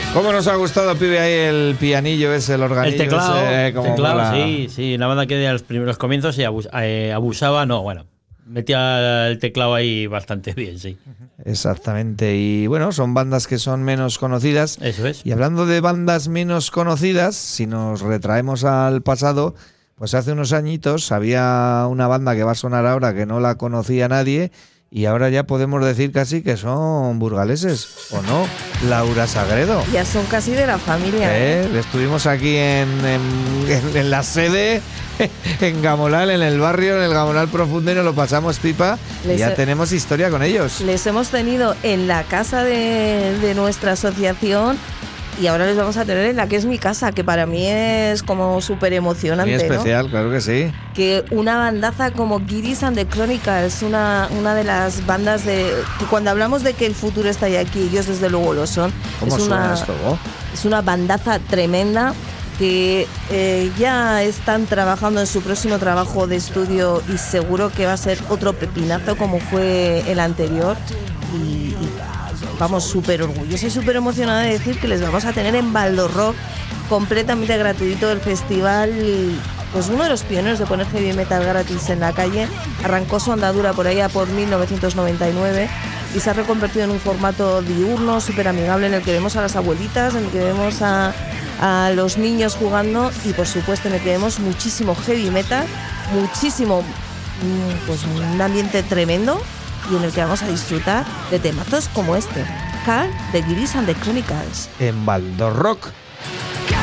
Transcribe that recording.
¿Cómo nos ha gustado, pibe, ahí el pianillo ese, el organillo El teclado, ese? Como mola. sí, una banda que de los primeros comienzos y abusaba, metía el teclado ahí bastante bien, sí. Exactamente, y bueno, son bandas que son menos conocidas. Eso es. Y hablando de bandas menos conocidas, si nos retraemos al pasado, pues hace unos añitos había una banda que va a sonar ahora que no la conocía nadie y ahora ya podemos decir casi que son burgaleses, ¿o no? Laura Sagredo. Ya son casi de la familia. Estuvimos aquí en la sede, en Gamonal, en el barrio, en el Gamonal Profundo, y nos lo pasamos pipa y ya tenemos historia con ellos. Les hemos tenido en la casa de nuestra asociación y ahora les vamos a tener en la que es mi casa, que para mí es como súper emocionante. Muy especial, ¿no? Claro que sí. Que una bandaza como Giris and the Chronicles, una de las bandas que cuando hablamos de que el futuro está ya aquí, ellos desde luego lo son. ¿Cómo suena esto? Es una bandaza tremenda que ya están trabajando en su próximo trabajo de estudio y seguro que va a ser otro pepinazo como fue el anterior. Y vamos, súper orgullosa y súper emocionada de decir que les vamos a tener en Baldorrock, completamente gratuito el festival. Pues uno de los pioneros de poner heavy metal gratis en la calle. Arrancó su andadura por allá por 1999 y se ha reconvertido en un formato diurno, súper amigable, en el que vemos a las abuelitas, en el que vemos a los niños jugando y por supuesto en el que vemos muchísimo heavy metal, muchísimo, pues un ambiente tremendo, y en el que vamos a disfrutar de temazos como este, Carl de Giris and the Chronicles. En Baldorrock.